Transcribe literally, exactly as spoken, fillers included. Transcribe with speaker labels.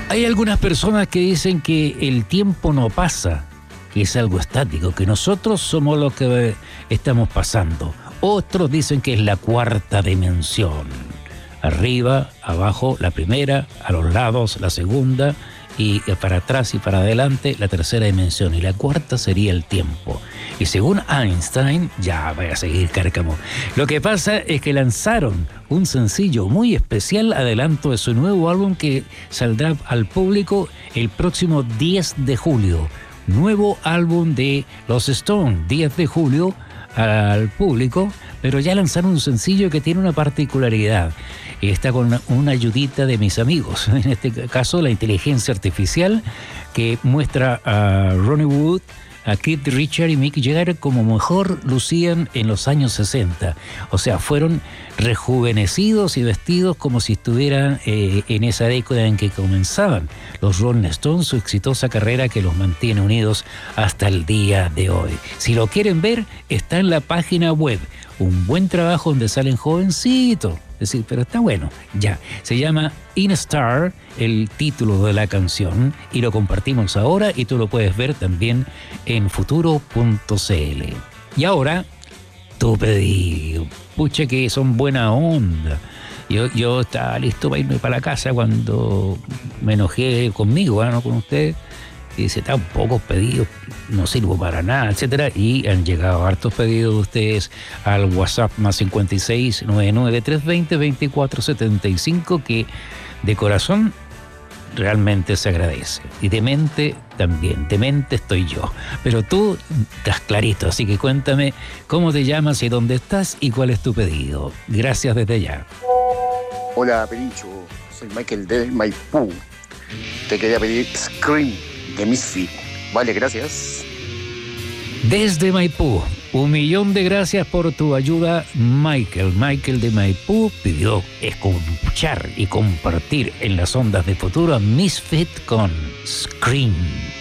Speaker 1: Hay algunas personas que dicen que el tiempo no pasa, que es algo estático, que nosotros somos los que estamos pasando. Otros dicen que es la cuarta dimensión. Arriba, abajo, la primera, a los lados, la segunda, y para atrás y para adelante, la tercera dimensión. Y la cuarta sería el tiempo. Y según Einstein, ya voy a seguir, cárcamo. Lo que pasa es que lanzaron un sencillo muy especial, adelanto de su nuevo álbum que saldrá al público el próximo diez de julio. Nuevo álbum de los Stones, diez de julio, al público, pero ya lanzaron un sencillo que tiene una particularidad. Está con una, una ayudita de mis amigos, en este caso la inteligencia artificial, que muestra a Ronnie Wood, a Keith Richards y Mick Jagger como mejor lucían en los años sesenta. O sea, fueron rejuvenecidos y vestidos como si estuvieran eh, en esa década en que comenzaban los Rolling Stones, su exitosa carrera que los mantiene unidos hasta el día de hoy. Si lo quieren ver, está en la página web. Un buen trabajo donde salen jovencitos. Es decir, pero está bueno, ya. Se llama In Star, el título de la canción, y lo compartimos ahora y tú lo puedes ver también en futuro punto c l. Y ahora, tu pedido. Pucha que son buena onda. Yo, yo estaba listo para irme para la casa cuando me enojé conmigo, ¿eh? No con usted. Y dice, tan pocos pedidos, no sirvo para nada, etcétera. Y han llegado hartos pedidos de ustedes al WhatsApp más cincuenta y seis, noventa y nueve, trescientos veinte, veinticuatro setenta y cinco, que de corazón realmente se agradece. Y de mente también, de mente estoy yo. Pero tú estás clarito, así que cuéntame cómo te llamas y dónde estás y cuál es tu pedido. Gracias desde ya.
Speaker 2: Hola, Pelincho, soy Michael de Maipú. Te quería pedir Scream de Misfit. Vale, gracias.
Speaker 1: Desde Maipú, un millón de gracias por tu ayuda, Michael. Michael de Maipú pidió escuchar y compartir en las ondas de futuro a Misfit con Scream.